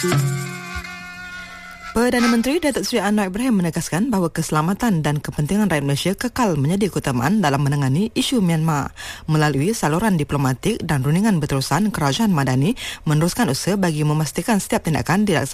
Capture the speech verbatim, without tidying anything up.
Perdana Menteri Datuk Seri Anwar Ibrahim menegaskan bahawa keselamatan dan kepentingan rakyat Malaysia kekal menjadi keutamaan dalam menangani isu Myanmar. Melalui saluran diplomatik dan rundingan berterusan, Kerajaan Madani meneruskan usaha bagi memastikan setiap tindakan dilaksanakan